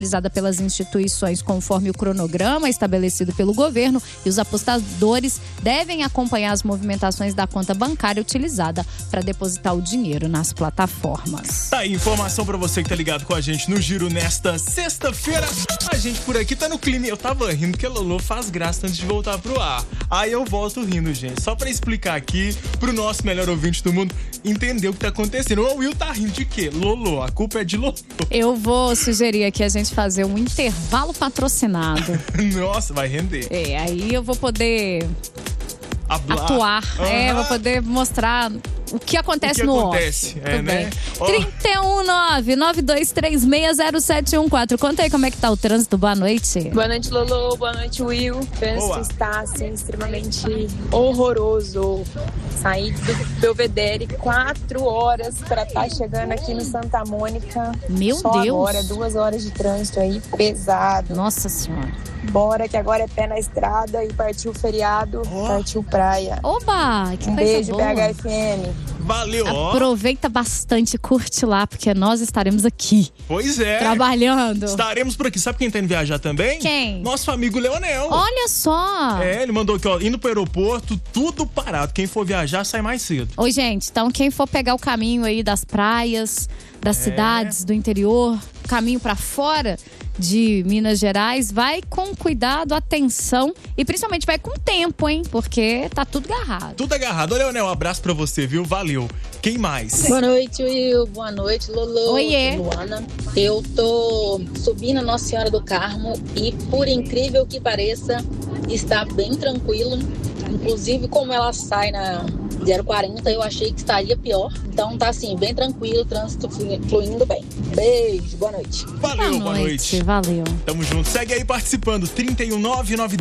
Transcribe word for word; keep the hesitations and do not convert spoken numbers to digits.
realizada pelas instituições conforme o cronograma estabelecido pelo governo, e os apostadores devem acompanhar as movimentações da conta bancária utilizada para depositar o dinheiro nas plataformas. Tá aí, informação para você que tá ligado com a gente no Giro nesta sexta-feira. A gente por aqui tá no clima. Eu tava rindo que a Lolo faz graça antes de voltar pro ar. Aí eu volto rindo, gente. Só para explicar aqui pro nosso melhor ouvinte do mundo entender o que tá acontecendo. O Will tá rindo de quê? Lolo, a culpa é de Lolo. Eu vou sugerir aqui a gente fazer um intervalo patrocinado. Nossa, vai render. É, aí eu vou poder Hablar. atuar. Uhum. É, vou poder mostrar o que acontece o que no acontece, off. é, Tudo né? bem. Oh. trinta e um nove nove dois três seis zero sete um quatro. Conta aí como é que tá o trânsito. Boa noite. Boa noite, Lolo. Boa noite, Will. O trânsito Boa. está, assim, extremamente horroroso. Saí do Belvedere quatro horas para estar chegando aqui no Santa Mônica. Meu Só Deus. agora, duas horas de trânsito aí, pesado. Nossa Senhora. Bora, que agora é pé na estrada e partiu feriado, Oh. partiu praia. Oba, que Um coisa beijo, boa. B H F M. Valeu, ó. Aproveita bastante, curte lá, porque nós estaremos aqui, Pois é. trabalhando. Estaremos por aqui. Sabe quem tá indo viajar também? Quem? Nosso amigo Leonel. Olha só. É, ele mandou aqui, ó, indo pro aeroporto, tudo parado. Quem for viajar, sai mais cedo. Oi, gente, então quem for pegar o caminho aí das praias, das É. cidades do interior, caminho pra fora de Minas Gerais, vai com cuidado, atenção e principalmente vai com tempo, hein? Porque tá tudo agarrado. Tudo agarrado. Ô, Leonel, um abraço pra você, viu? Valeu. Quem mais? Boa noite, Will. Boa noite, Lolo. Oiê. Luana. Eu tô subindo a Nossa Senhora do Carmo e, por incrível que pareça, está bem tranquilo. Inclusive, como ela sai na zero quarenta, eu achei que estaria pior. Então tá assim, bem tranquilo, o trânsito fluindo bem. Beijo, boa noite. Valeu, Boa noite, valeu. Tamo junto. Segue aí participando. trinta e um nove nove